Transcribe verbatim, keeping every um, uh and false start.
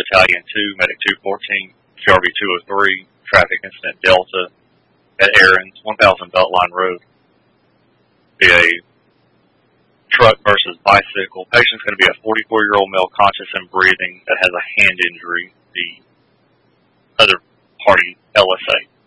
Battalion two, Medic two fourteen, G R V two oh three, traffic incident Delta at Aaron's, one thousand Beltline Road. Be a truck versus bicycle. Patient's going to be a forty-four-year-old male conscious and breathing that has a hand injury. The other party, L S A.